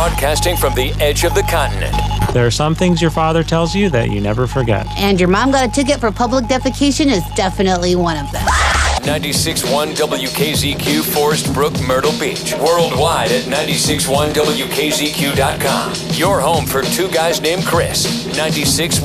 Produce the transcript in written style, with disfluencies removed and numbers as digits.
broadcasting from the edge of the continent. There are some things your father tells you that you never forget. And your mom got a ticket for public defecation is definitely one of them. 96.1 WKZQ, Forest Brook, Myrtle Beach. Worldwide at 96.1WKZQ.com. Your home for two guys named Chris. 96.